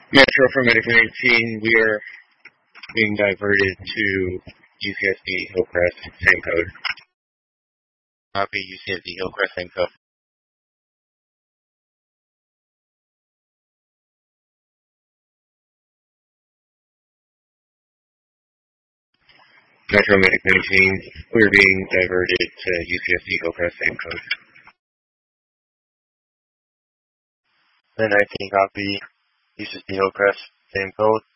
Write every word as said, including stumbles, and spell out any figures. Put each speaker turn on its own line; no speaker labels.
Metro from Medical eighteen, we are being diverted to U C S D Hillcrest, same code. Copy, U C S D Hillcrest, same code. Metro Medic nineteen, we're being diverted to U C S D Hillcrest, same code.
Med nineteen, copy, U C S D Hillcrest, same code.